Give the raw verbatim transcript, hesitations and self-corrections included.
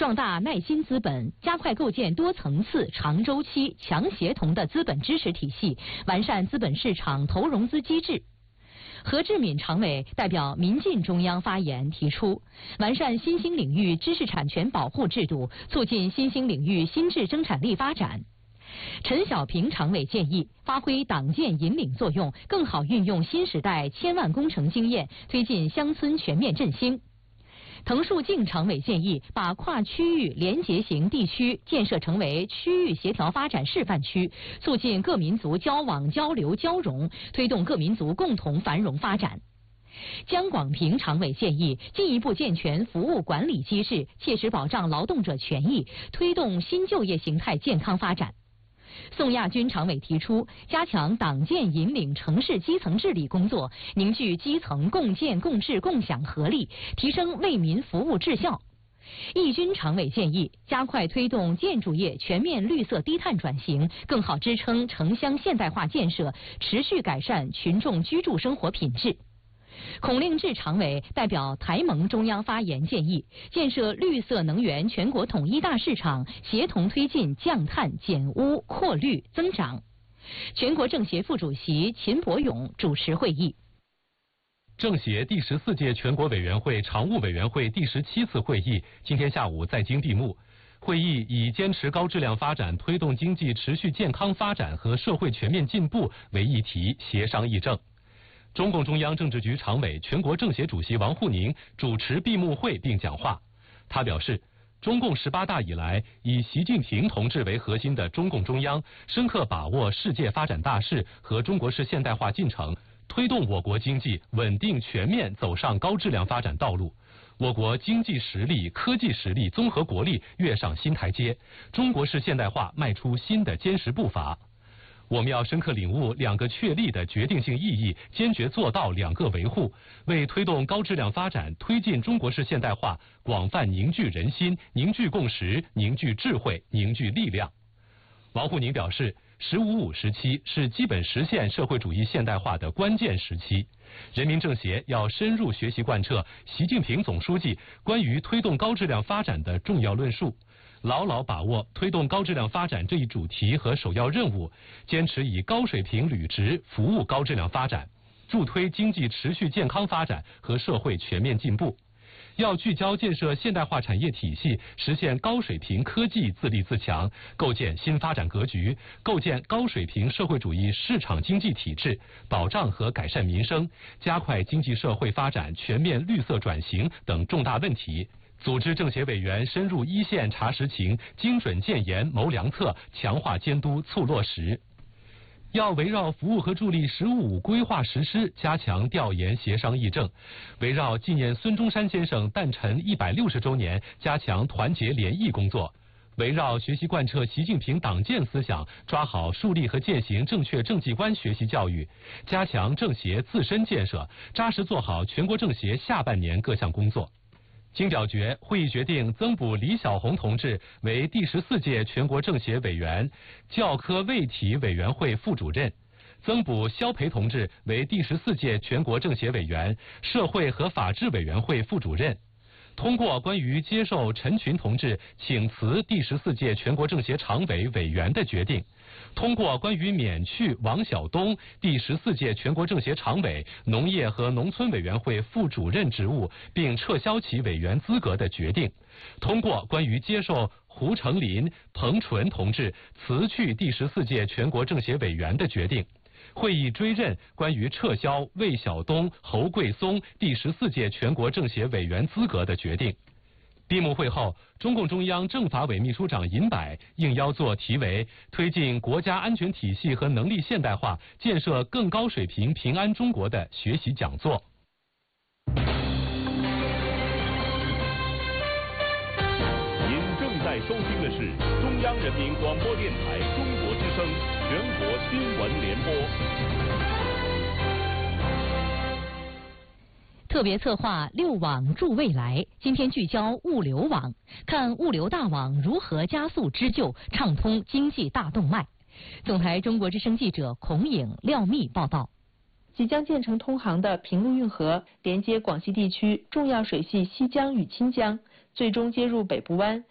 壮大耐心资本，加快构建多层次、长周期、强协同的资本支持体系，完善资本市场投融资机制。何志敏常委代表民进中央发言提出，完善新兴领域知识产权保护制度，促进新兴领域新质生产力发展。陈小平常委建议，发挥党建引领作用，更好运用新时代千万工程经验，推进乡村全面振兴。滕树静常委建议，把跨区域联结型地区建设成为区域协调发展示范区，促进各民族交往交流交融，推动各民族共同繁荣发展。姜广平常委建议，进一步健全服务管理机制，切实保障劳动者权益，推动新就业形态健康发展。宋亚军常委提出，加强党建引领城市基层治理工作，凝聚基层共建共治共享合力，提升为民服务质效。易军常委建议，加快推动建筑业全面绿色低碳转型，更好支撑城乡现代化建设，持续改善群众居住生活品质。孔令志常委代表台盟中央发言建议，建设绿色能源全国统一大市场，协同推进降碳减污扩绿增长。全国政协副主席秦伯勇主持会议。 政协第十四届全国委员会常务委员会第十七次会议今天下午在京闭幕。会议以坚持高质量发展，推动经济持续健康发展和社会全面进步为议题协商议政。中共中央政治局常委、全国政协主席王沪宁主持闭幕会并讲话。他表示，中共十八大以来，以习近平同志为核心的中共中央深刻把握世界发展大势和中国式现代化进程，推动我国经济稳定全面走上高质量发展道路。我国经济实力、科技实力、综合国力跃上新台阶，中国式现代化迈出新的坚实步伐。我们要深刻领悟两个确立的决定性意义，坚决做到两个维护，为推动高质量发展、推进中国式现代化广泛凝聚人心、凝聚共识、凝聚智慧、凝聚力量。王沪宁表示，十五五时期是基本实现社会主义现代化的关键时期，人民政协要深入学习贯彻习近平总书记关于推动高质量发展的重要论述，牢牢把握推动高质量发展这一主题和首要任务，坚持以高水平履职服务高质量发展，助推经济持续健康发展和社会全面进步。要聚焦建设现代化产业体系，实现高水平科技自立自强，构建新发展格局，构建高水平社会主义市场经济体制，保障和改善民生，加快经济社会发展全面绿色转型等重大问题。组织政协委员深入一线查实情，精准建言谋良策，强化监督促落实。要围绕服务和助力“十五五”规划实施，加强调研协商议政；围绕纪念孙中山先生诞辰一百六十周年，加强团结联谊工作；围绕学习贯彻习近平党建思想，抓好树立和践行正确政绩观学习教育，加强政协自身建设，扎实做好全国政协下半年各项工作。经表决，会议决定增补李小红同志为第十四届全国政协委员、教科卫体委员会副主任，增补肖培同志为第十四届全国政协委员、社会和法制委员会副主任。通过关于接受陈群同志请辞第十四届全国政协常委委员的决定，通过关于免去王晓东第十四届全国政协常委、农业和农村委员会副主任职务并撤销其委员资格的决定，通过关于接受胡成林、彭纯同志辞去第十四届全国政协委员的决定。会议追认关于撤销魏晓东、侯桂松第十四届全国政协委员资格的决定。闭幕会后，中共中央政法委秘书长尹柏应邀作题为“推进国家安全体系和能力现代化，建设更高水平平安中国”的学习讲座。 您正在收听的是中央人民广播电台中国之声全国新闻联播。 特别策划“六网助未来”，今天聚焦物流网，看物流大网如何加速织就，畅通经济大动脉。总台中国之声记者孔颖、廖密报道。 即将建成通航的平陆运河，连接广西地区重要水系西江与清江，最终接入北部湾，